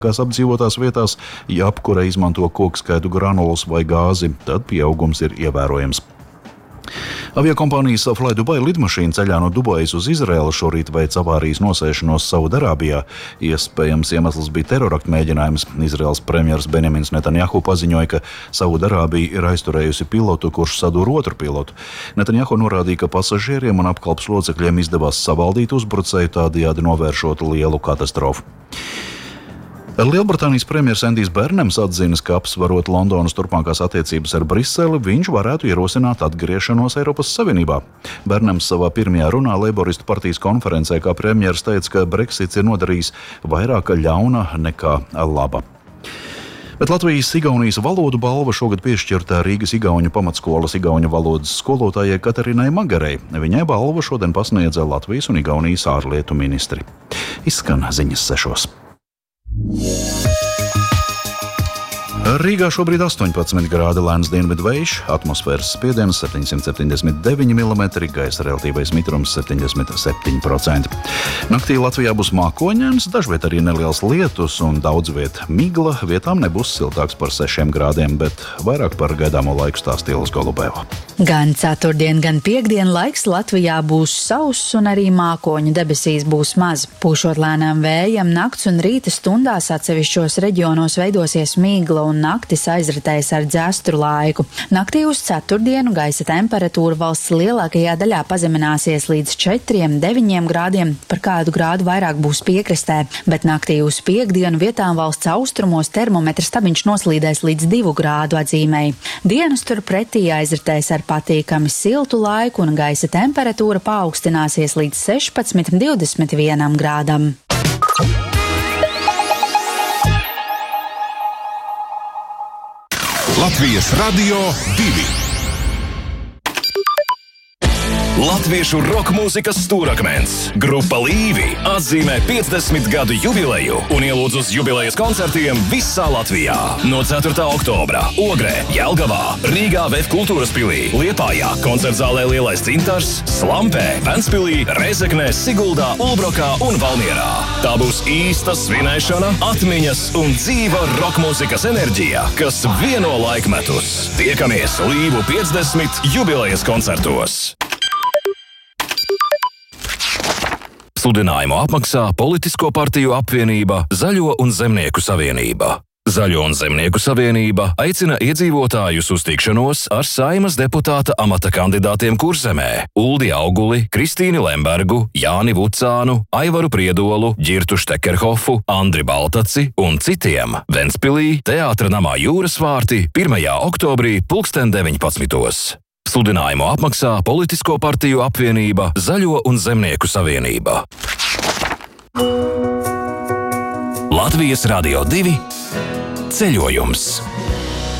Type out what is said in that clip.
Kas apdzīvotās vietās, ja apkure izmanto kokskaitu granulus vai gāzi, tad pieaugums ir ievērojams. Aviokompānijas Flydubai lidmašīna ceļā no Dubajas uz Izraēlu šorīt veic avārijas nosēšanos Saudarābijā. Iespējams iemesls bija terorakta mēģinājums. Izraēlas premjers Benjamins Netanjahu paziņoja, ka Saudarābija ir aizturējusi pilotu, kurš sadūra otru pilotu. Netanjahu norādīja, ka pasažieriem un apkalpes locekļiem izdevās savaldīt uzbrucēju, tādējādi novēršot lielu katastrofu. Lielbritānijas premjers Endijs Bērnems atzinis, ka apsvarot Londonas turpmākās attiecības ar Briseli, viņš varētu ierosināt atgriešanos Eiropas Savienībā. Bērnems savā pirmajā runā Leiboristu partijas konferencē kā premjers teica, ka Brexits ir nodarījis vairāk ļauna nekā laba. Bet Latvijas-Igaunijas valodu balva šogad piešķirta Rīgas Igauņu pamatskolas igauņu valodas skolotājai Katarinai Magarei. Viņai balvu šodien pasniedza Latvijas un Igaunijas ārlietu ministri. Izskan ziņas 6. Rīgā šobrīd 18 grādi, lēns dienvidu vējš, atmosfēras spiediens 779 mm, gaisa relatīvais mitrums 77%. Naktī Latvijā būs mākoņains, dažviet arī neliels lietus un daudz viet migla, vietām nebūs siltāks par 6 grādiem, bet vairāk par gaidāmo laiku stāstīja Ilze Golubeva. Gan ceturtdien, gan piekdien laiks Latvijā būs sauss un arī mākoņu debesīs būs maz. Pūšot lēnām vējam, nakts un rīta stundās atsevišķos reģionos veidosies migla un naktis aizritēs ar dzestru laiku. Naktī uz ceturtdienu gaisa temperatūra valsts lielākajā daļā pazemināsies līdz 4–9 grādiem, par kādu grādu vairāk būs piekrastē, bet naktī uz piekdienu vietām valsts austrumos termometra stabiņš noslīdēs līdz 2 grādu atzīmei. Dienas turpretī aizritēs ar patīkami siltu laiku un gaisa temperatūra paaugstināsies līdz 16–21 grādam. Latvijas Radio 2. Latviešu roka mūzikas stūrakmens grupa Līvi atzīmē 50 gadu jubileju un ielūdz uz jubilejas koncertiem visā Latvijā. No 4. oktobra Ogrē, Jelgavā, Rīgā VF kultūras pilī, Liepājā, koncertzālē Lielais Cintars, Slampē, Ventspilī, Rēzeknē, Siguldā, Ulbrokā un Valmierā. Tā būs īsta svinēšana, atmiņas un dzīva roka mūzikas enerģija, kas vieno laikmetus. Tiekamies Līvu 50 jubilejas koncertos. Sludinājumu apmaksā Politisko partiju apvienība Zaļo un Zemnieku savienība. Zaļo un Zemnieku savienība aicina iedzīvotājus uz tikšanos ar Saeimas deputāta amata kandidātiem Kurzemē – Uldi Auguli, Kristīni Lembergu, Jāni Vucānu, Aivaru Priedolu, Ģirtu Štekerhofu, Andri Baltaci un citiem Ventspilī, Teātra namā Jūras vārti 1. oktobrī 19:00. Sludinājumu apmaksā Politisko partiju apvienība Zaļo un Zemnieku savienība. Latvijas Radio 2 ceļojums.